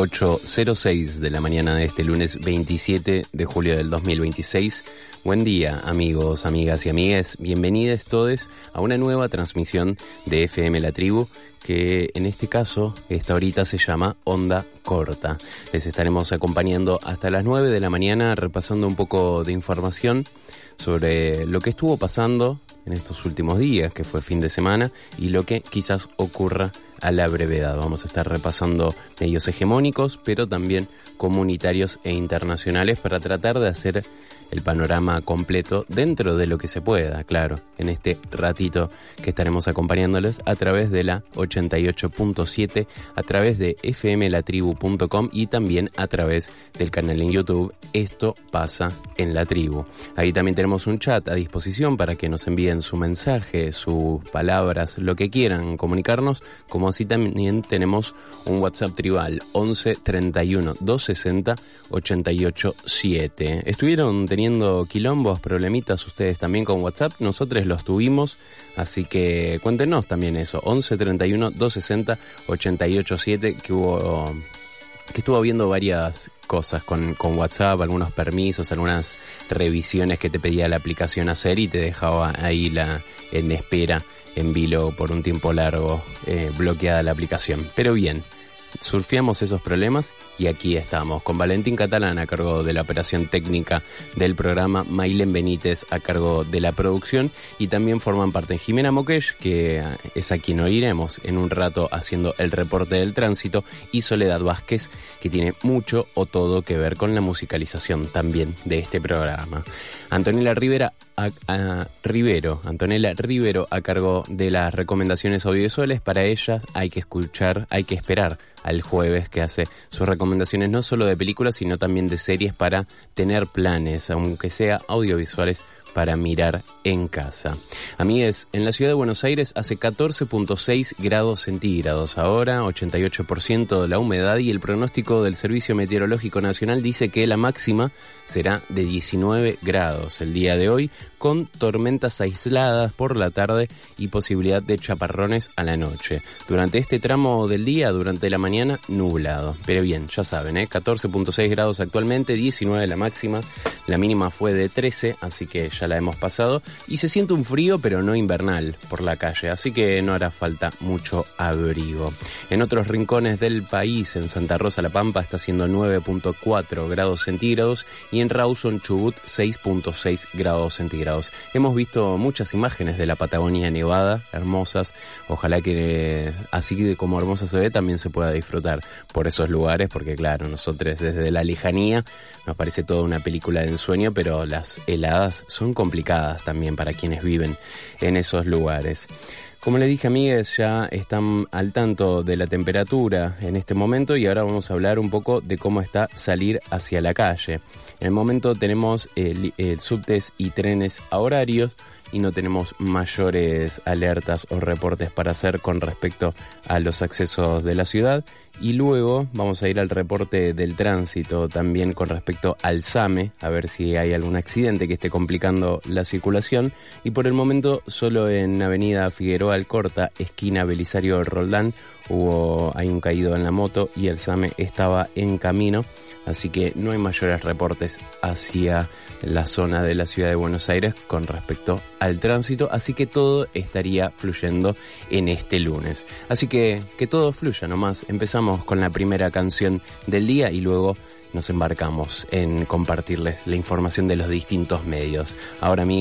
8:06 de la mañana de este lunes 27 de julio del 2026. Buen día, amigos, amigas y amigues. Bienvenidos todos a una nueva transmisión de FM La Tribu, que en este caso, esta horita se llama Onda Corta. Les estaremos acompañando hasta las 9 de la mañana, repasando un poco de información sobre lo que estuvo pasando en estos últimos días, que fue fin de semana, y lo que quizás ocurra a la brevedad. Vamos a estar repasando medios hegemónicos, pero también comunitarios e internacionales, para tratar de hacer el panorama completo dentro de lo que se pueda, claro, en este ratito que estaremos acompañándoles a través de la 88.7, a través de fmlatribu.com y también a través del canal en YouTube Esto Pasa en la Tribu. Ahí también tenemos un chat a disposición para que nos envíen su mensaje, sus palabras, lo que quieran comunicarnos, como así también tenemos un WhatsApp tribal 11 31 260 88 7. Estuvieron teniendo quilombos, problemitas ustedes también con WhatsApp, nosotros los tuvimos, así que cuéntenos también eso, 11 31 260 88 7, que estuvo viendo varias cosas con WhatsApp, algunos permisos, algunas revisiones que te pedía la aplicación hacer y te dejaba ahí en espera, en vilo por un tiempo largo, bloqueada la aplicación. Pero bien, surfeamos esos problemas y aquí estamos, con Valentín Catalán a cargo de la operación técnica del programa, Maylen Benítez a cargo de la producción, y también forman parte Jimena Moquesh, que es a quien oiremos en un rato haciendo el reporte del tránsito, y Soledad Vázquez, que tiene mucho o todo que ver con la musicalización también de este programa. Antonella Rivero a cargo de las recomendaciones audiovisuales. Para ellas hay que esperar al jueves, que hace sus recomendaciones no solo de películas, sino también de series, para tener planes, aunque sea audiovisuales, para mirar en casa. Amigues, en la ciudad de Buenos Aires hace 14.6 grados centígrados, ahora 88% de la humedad, y el pronóstico del Servicio Meteorológico Nacional dice que la máxima será de 19 grados el día de hoy, con tormentas aisladas por la tarde y posibilidad de chaparrones a la noche. Durante este tramo del día, durante la mañana, nublado. Pero bien, ya saben, 14.6 grados actualmente, 19 la máxima, la mínima fue de 13, así que ya la hemos pasado, y se siente un frío pero no invernal por la calle, así que no hará falta mucho abrigo. En otros rincones del país, en Santa Rosa La Pampa está haciendo 9.4 grados centígrados y en Rawson, Chubut, 6.6 grados centígrados. Hemos visto muchas imágenes de la Patagonia nevada, hermosas. Ojalá que así de como hermosa se ve, también se pueda disfrutar por esos lugares, porque claro, nosotros desde la lejanía nos parece toda una película de ensueño, pero las heladas son complicadas también para quienes viven en esos lugares. Como les dije, amigues, ya están al tanto de la temperatura en este momento, y ahora vamos a hablar un poco de cómo está salir hacia la calle. En el momento tenemos el subtes y trenes a horarios, y no tenemos mayores alertas o reportes para hacer con respecto a los accesos de la ciudad. Y luego vamos a ir al reporte del tránsito también con respecto al SAME, a ver si hay algún accidente que esté complicando la circulación. Y por el momento solo en Avenida Figueroa Alcorta, esquina Belisario Roldán, hay un caído en la moto y el SAME estaba en camino. Así que no hay mayores reportes hacia la zona de la ciudad de Buenos Aires con respecto al tránsito, así que todo estaría fluyendo en este lunes. Así que todo fluya nomás. Empezamos con la primera canción del día y luego nos embarcamos en compartirles la información de los distintos medios. Ahora,